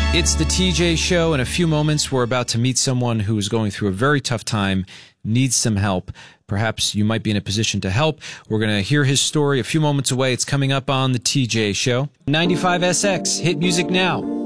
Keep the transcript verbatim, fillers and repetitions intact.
It's the T J Show. In a few moments, we're about to meet someone who is going through a very tough time, needs some help. Perhaps you might be in a position to help. We're going to hear his story a few moments away. It's coming up on the T J Show. ninety-five S X, hit music now.